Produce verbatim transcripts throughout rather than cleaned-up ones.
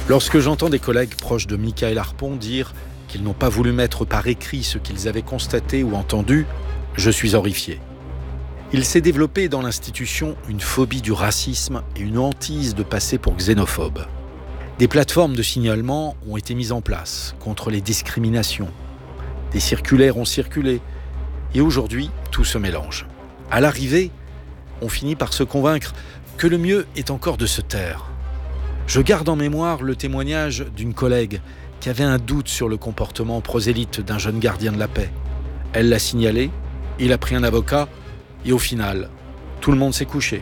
Lorsque j'entends des collègues proches de Michaël Harpon dire qu'ils n'ont pas voulu mettre par écrit ce qu'ils avaient constaté ou entendu, je suis horrifié. Il s'est développé dans l'institution une phobie du racisme et une hantise de passer pour xénophobe. Des plateformes de signalement ont été mises en place contre les discriminations. Des circulaires ont circulé. Et aujourd'hui, tout se mélange. À l'arrivée, on finit par se convaincre que le mieux est encore de se taire. Je garde en mémoire le témoignage d'une collègue qui avait un doute sur le comportement prosélyte d'un jeune gardien de la paix. Elle l'a signalé, il a pris un avocat, et au final, tout le monde s'est couché.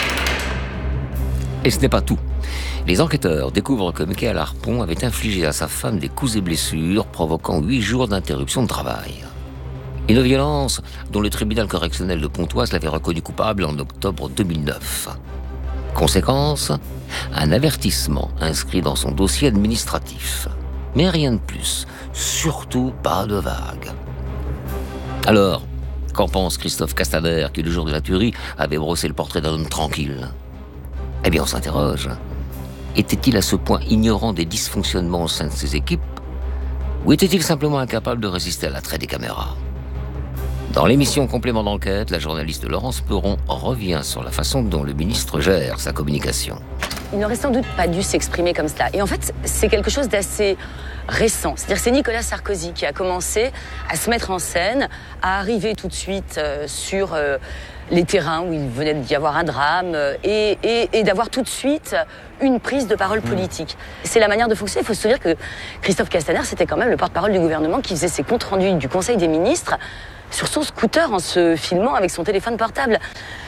Et ce n'est pas tout. Les enquêteurs découvrent que Michaël Harpon avait infligé à sa femme des coups et blessures, provoquant huit jours d'interruption de travail. Une violence dont le tribunal correctionnel de Pontoise l'avait reconnu coupable en octobre deux mille neuf. Conséquence, un avertissement inscrit dans son dossier administratif. Mais rien de plus, surtout pas de vague. Alors, qu'en pense Christophe Castaner, qui le jour de la tuerie avait brossé le portrait d'un homme tranquille? Eh bien, on s'interroge. Était-il à ce point ignorant des dysfonctionnements au sein de ses équipes? Ou était-il simplement incapable de résister à l'attrait des caméras? Dans l'émission Complément d'enquête, la journaliste Laurence Perron revient sur la façon dont le ministre gère sa communication. Il n'aurait sans doute pas dû s'exprimer comme cela. Et en fait, c'est quelque chose d'assez récent. C'est-à-dire que c'est Nicolas Sarkozy qui a commencé à se mettre en scène, à arriver tout de suite euh, sur euh, les terrains où il venait d'y avoir un drame euh, et, et, et d'avoir tout de suite une prise de parole politique. C'est la manière de fonctionner. Il faut se souvenir que Christophe Castaner, c'était quand même le porte-parole du gouvernement qui faisait ses comptes rendus du Conseil des ministres sur son scooter en se filmant avec son téléphone portable.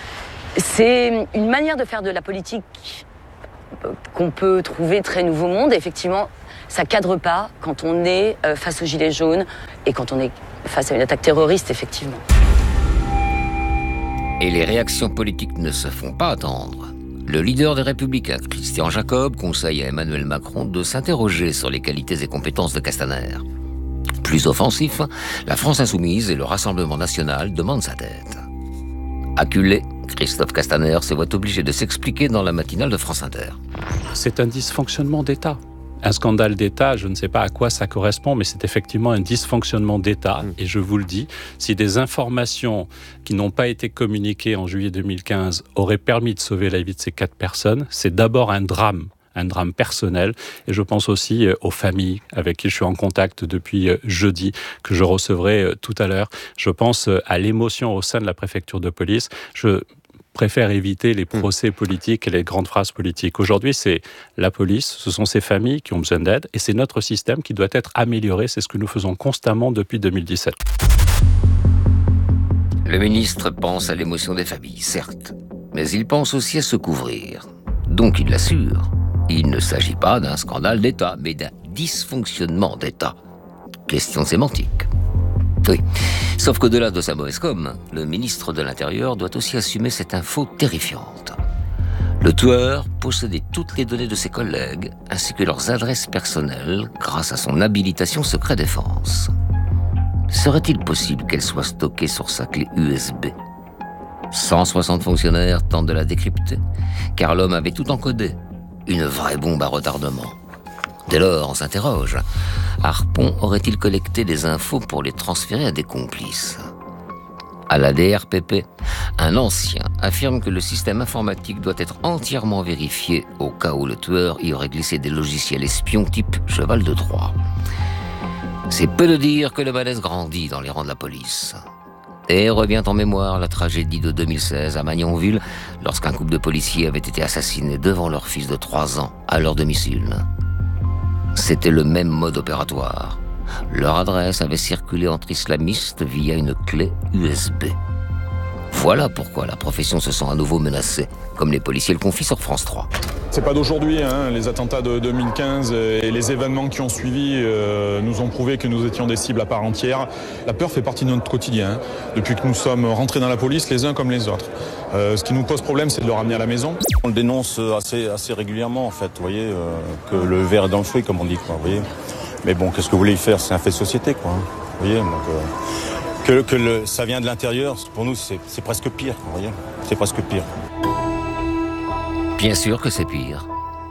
C'est une manière de faire de la politique qu'on peut trouver très nouveau monde. Effectivement, ça cadre pas quand on est face aux gilets jaunes et quand on est face à une attaque terroriste, effectivement. Et les réactions politiques ne se font pas attendre. Le leader des Républicains, Christian Jacob, conseille à Emmanuel Macron de s'interroger sur les qualités et compétences de Castaner. Plus offensif, la France Insoumise et le Rassemblement National demandent sa tête. Acculé, Christophe Castaner se voit obligé de s'expliquer dans la matinale de France Inter. C'est un dysfonctionnement d'État. Un scandale d'État, je ne sais pas à quoi ça correspond, mais c'est effectivement un dysfonctionnement d'État. Et je vous le dis, si des informations qui n'ont pas été communiquées en juillet deux mille quinze auraient permis de sauver la vie de ces quatre personnes, c'est d'abord un drame. un drame personnel, et je pense aussi aux familles avec qui je suis en contact depuis jeudi, que je recevrai tout à l'heure. Je pense à l'émotion au sein de la préfecture de police. Je préfère éviter les procès politiques et les grandes phrases politiques. Aujourd'hui, c'est la police, ce sont ces familles qui ont besoin d'aide, et c'est notre système qui doit être amélioré. C'est ce que nous faisons constamment depuis deux mille dix-sept. Le ministre pense à l'émotion des familles, certes, mais il pense aussi à se couvrir. Donc il l'assure. Il ne s'agit pas d'un scandale d'État, mais d'un dysfonctionnement d'État. Question sémantique. Oui, sauf qu'au-delà de sa mauvaise com, le ministre de l'Intérieur doit aussi assumer cette info terrifiante. Le tueur possédait toutes les données de ses collègues, ainsi que leurs adresses personnelles, grâce à son habilitation secret défense. Serait-il possible qu'elles soient stockées sur sa clé U S B? cent soixante fonctionnaires tentent de la décrypter, car l'homme avait tout encodé. Une vraie bombe à retardement. Dès lors, on s'interroge. Harpon aurait-il collecté des infos pour les transférer à des complices? À la D R P P, un ancien affirme que le système informatique doit être entièrement vérifié au cas où le tueur y aurait glissé des logiciels espions type cheval de Troie. C'est peu de dire que le malaise grandit dans les rangs de la police. Et revient en mémoire la tragédie de deux mille seize à Magnanville, lorsqu'un couple de policiers avait été assassinés devant leur fils de trois ans, à leur domicile. C'était le même mode opératoire. Leur adresse avait circulé entre islamistes via une clé U S B. Voilà pourquoi la profession se sent à nouveau menacée, comme les policiers le confient sur France trois. C'est pas d'aujourd'hui, hein. Les attentats de deux mille quinze et les événements qui ont suivi euh, nous ont prouvé que nous étions des cibles à part entière. La peur fait partie de notre quotidien, hein, depuis que nous sommes rentrés dans la police, les uns comme les autres. Euh, ce qui nous pose problème, c'est de le ramener à la maison. On le dénonce assez, assez régulièrement, en fait, vous voyez, euh, que le verre est dans le fruit, comme on dit, quoi, vous voyez. Mais bon, qu'est-ce que vous voulez y faire? C'est un fait de société, quoi, hein, vous voyez, donc... Euh... Que, que le, ça vient de l'intérieur, pour nous, c'est, c'est presque pire, vous voyez. C'est presque pire. Bien sûr que c'est pire.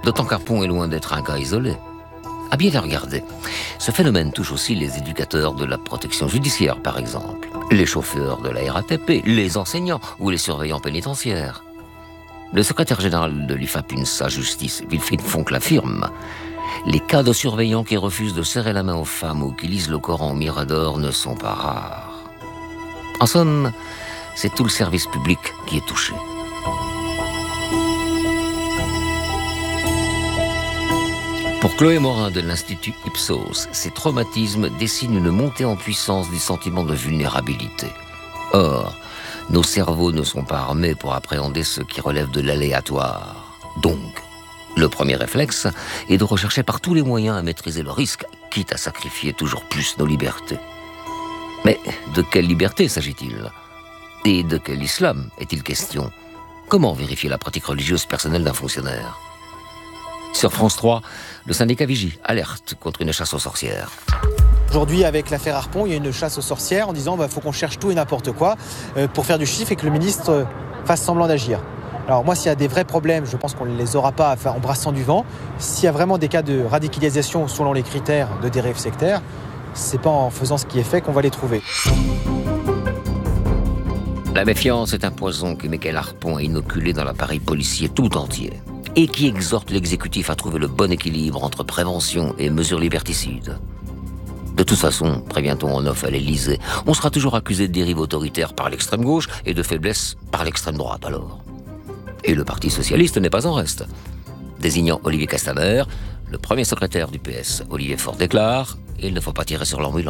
D'autant qu'Harpon est loin d'être un cas isolé. À bien les regarder, ce phénomène touche aussi les éducateurs de la protection judiciaire, par exemple, les chauffeurs de la R A T P, les enseignants ou les surveillants pénitentiaires. Le secrétaire général de l'I F A P UNSA Justice, Wilfried Fonck, l'affirme. Les cas de surveillants qui refusent de serrer la main aux femmes ou qui lisent le Coran au mirador ne sont pas rares. En somme, c'est tout le service public qui est touché. Pour Chloé Morin de l'Institut Ipsos, ces traumatismes dessinent une montée en puissance du sentiment de vulnérabilité. Or, nos cerveaux ne sont pas armés pour appréhender ce qui relève de l'aléatoire. Donc, le premier réflexe est de rechercher par tous les moyens à maîtriser le risque, quitte à sacrifier toujours plus nos libertés. Mais de quelle liberté s'agit-il ? Et de quel islam est-il question ? Comment vérifier la pratique religieuse personnelle d'un fonctionnaire ? Sur France trois, le syndicat Vigie alerte contre une chasse aux sorcières. Aujourd'hui, avec l'affaire Harpon, il y a une chasse aux sorcières en disant qu'il bah, faut qu'on cherche tout et n'importe quoi euh, pour faire du chiffre et que le ministre euh, fasse semblant d'agir. Alors moi, s'il y a des vrais problèmes, je pense qu'on ne les aura pas en brassant du vent. S'il y a vraiment des cas de radicalisation selon les critères de dérive sectaire, c'est pas en faisant ce qui est fait qu'on va les trouver. La méfiance est un poison que Mickaël Harpon a inoculé dans l'appareil policier tout entier et qui exhorte l'exécutif à trouver le bon équilibre entre prévention et mesures liberticides. De toute façon, prévient-on en off à l'Élysée, on sera toujours accusé de dérive autoritaire par l'extrême gauche et de faiblesse par l'extrême droite alors. Et le Parti socialiste n'est pas en reste. Désignant Olivier Castaner, le premier secrétaire du P S, Olivier Faure, déclare « Il ne faut pas tirer sur l'ambulance ».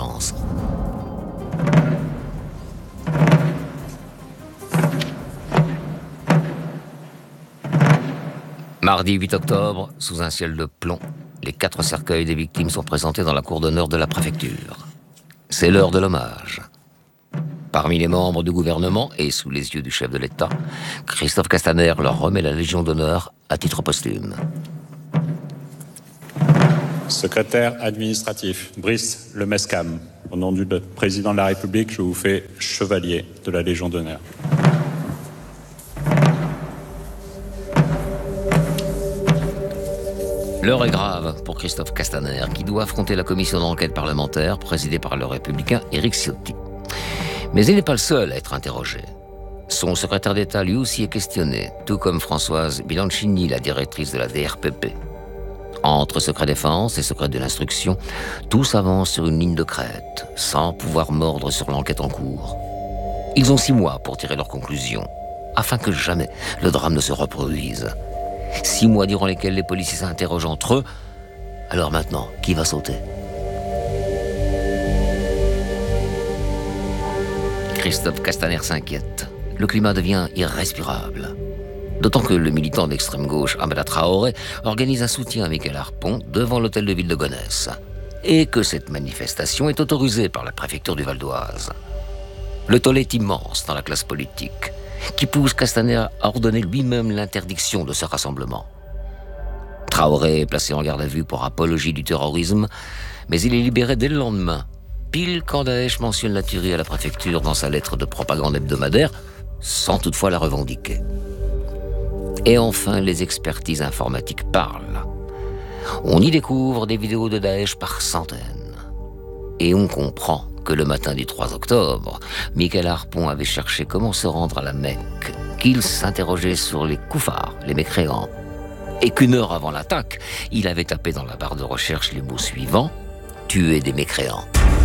Mardi huit octobre, sous un ciel de plomb, les quatre cercueils des victimes sont présentés dans la cour d'honneur de la préfecture. C'est l'heure de l'hommage. Parmi les membres du gouvernement et sous les yeux du chef de l'État, Christophe Castaner leur remet la Légion d'honneur à titre posthume. Secrétaire administratif, Brice Lemescam. Au nom du président de la République, je vous fais chevalier de la Légion d'honneur. L'heure est grave pour Christophe Castaner, qui doit affronter la commission d'enquête parlementaire présidée par le républicain Éric Ciotti. Mais il n'est pas le seul à être interrogé. Son secrétaire d'État lui aussi est questionné, tout comme Françoise Bianchini, la directrice de la D R P P. Entre secret défense et secret de l'instruction, tous avancent sur une ligne de crête, sans pouvoir mordre sur l'enquête en cours. Ils ont six mois pour tirer leurs conclusions, afin que jamais le drame ne se reproduise. Six mois durant lesquels les policiers s'interrogent entre eux. Alors maintenant, qui va sauter ? Christophe Castaner s'inquiète. Le climat devient irrespirable. D'autant que le militant d'extrême gauche, Amada Traoré, organise un soutien à Mickaël Harpon devant l'hôtel de ville de Gonesse. Et que cette manifestation est autorisée par la préfecture du Val d'Oise. Le tollé est immense dans la classe politique, qui pousse Castaner à ordonner lui-même l'interdiction de ce rassemblement. Traoré est placé en garde à vue pour apologie du terrorisme, mais il est libéré dès le lendemain, pile quand Daesh mentionne la tuerie à la préfecture dans sa lettre de propagande hebdomadaire, sans toutefois la revendiquer. Et enfin, les expertises informatiques parlent. On y découvre des vidéos de Daesh par centaines. Et on comprend que le matin du trois octobre, Mickaël Harpon avait cherché comment se rendre à la Mecque, qu'il s'interrogeait sur les koufars, les mécréants, et qu'une heure avant l'attaque, il avait tapé dans la barre de recherche les mots suivants « tuer des mécréants ».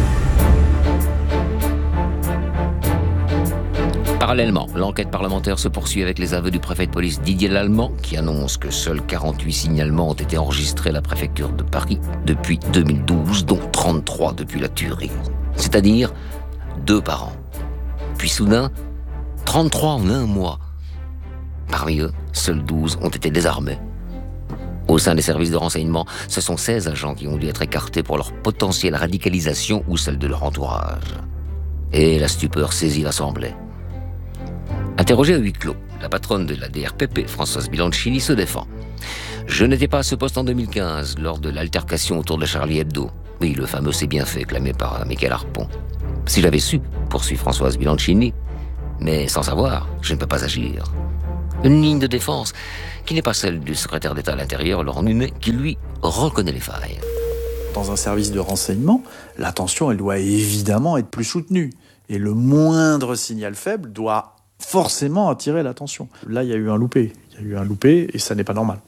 Parallèlement, l'enquête parlementaire se poursuit avec les aveux du préfet de police Didier Lallemand, qui annonce que seuls quarante-huit signalements ont été enregistrés à la préfecture de Paris depuis deux mille douze, dont trente-trois depuis la tuerie. C'est-à-dire deux par an. Puis soudain, trente-trois en un mois. Parmi eux, seuls douze ont été désarmés. Au sein des services de renseignement, ce sont seize agents qui ont dû être écartés pour leur potentielle radicalisation ou celle de leur entourage. Et la stupeur saisit l'Assemblée. Interrogée à huis clos, la patronne de la D R P P, Françoise Bianchini, se défend. « Je n'étais pas à ce poste en deux mille quinze, lors de l'altercation autour de Charlie Hebdo. Oui, le fameux c'est bien fait, clamé par Mickaël Harpon. Si j'avais su, poursuit Françoise Bianchini, mais sans savoir, je ne peux pas agir. Une ligne de défense qui n'est pas celle du secrétaire d'État à l'Intérieur, Laurent Nunez, qui lui reconnaît les failles. Dans un service de renseignement, l'attention, elle doit évidemment être plus soutenue. Et le moindre signal faible doit forcément attirer l'attention. Là, il y a eu un loupé. Il y a eu un loupé et ça n'est pas normal.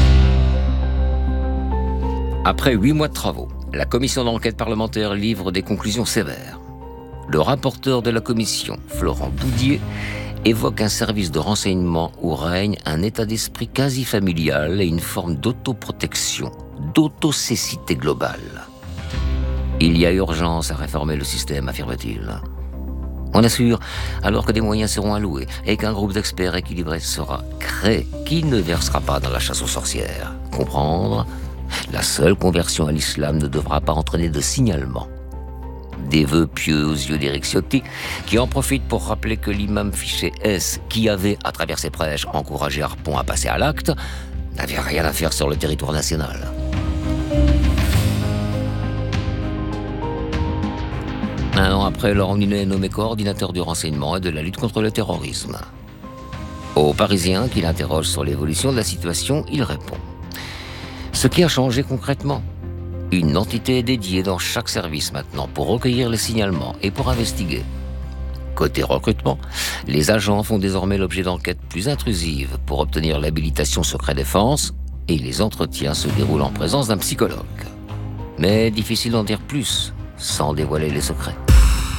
Après huit mois de travaux, la commission d'enquête parlementaire livre des conclusions sévères. Le rapporteur de la commission, Florent Boudier, évoque un service de renseignement où règne un état d'esprit quasi familial et une forme d'autoprotection, d'autocécité globale. Il y a urgence à réformer le système, affirme-t-il. On assure, alors que des moyens seront alloués et qu'un groupe d'experts équilibré sera créé, qui ne versera pas dans la chasse aux sorcières. Comprendre ? La seule conversion à l'islam ne devra pas entraîner de signalement. Des vœux pieux aux yeux d'Éric Ciotti, qui en profite pour rappeler que l'imam fiché S, qui avait, à travers ses prêches, encouragé Harpon à passer à l'acte, n'avait rien à faire sur le territoire national. Un an après, Laurent Nunez est nommé coordinateur du renseignement et de la lutte contre le terrorisme. Aux Parisiens qui l'interrogent sur l'évolution de la situation, il répond. Ce qui a changé concrètement, une entité est dédiée dans chaque service maintenant pour recueillir les signalements et pour investiguer. Côté recrutement, les agents font désormais l'objet d'enquêtes plus intrusives pour obtenir l'habilitation secret défense et les entretiens se déroulent en présence d'un psychologue. Mais difficile d'en dire plus sans dévoiler les secrets.